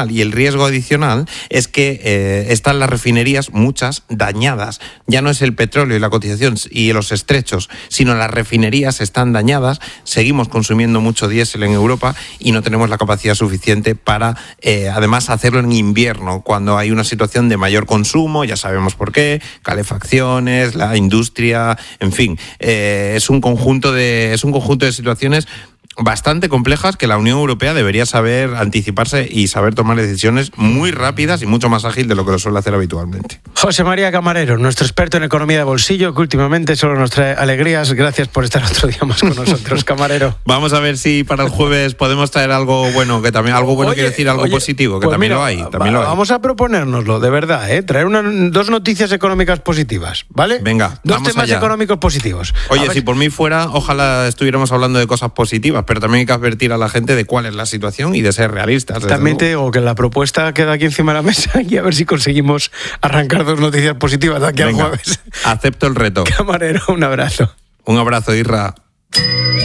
adicional y el riesgo adicional es que están las refinerías, muchas, dañadas. Ya no es el petróleo y la cotización y los estrechos, sino las refinerías están dañadas. Seguimos consumiendo mucho diésel en Europa y no tenemos la capacidad suficiente para, además, hacerlo en invierno, cuando hay una situación de mayor consumo, ya sabemos por qué, calefacciones, la industria, en fin, es un conjunto de situaciones bastante complejas que la Unión Europea debería saber anticiparse y saber tomar decisiones muy rápidas y mucho más ágil de lo que lo suele hacer habitualmente. José María Camarero, nuestro experto en economía de bolsillo, que últimamente solo nos trae alegrías. Gracias por estar otro día más con nosotros, Camarero. Vamos a ver si para el jueves podemos traer algo bueno, que también algo bueno quiere decir algo positivo, que pues también, mira, lo hay. Vamos a proponérnoslo, de verdad, traer dos noticias económicas positivas, ¿vale? Venga, dos temas allá. Económicos positivos. Oye, si por mí fuera, ojalá estuviéramos hablando de cosas positivas, pero también hay que advertir a la gente de cuál es la situación y de ser realistas. También te digo que la propuesta queda aquí encima de la mesa y a ver si conseguimos arrancar dos noticias positivas de aquí al jueves. Acepto el reto. Camarero, un abrazo. Un abrazo, Irra.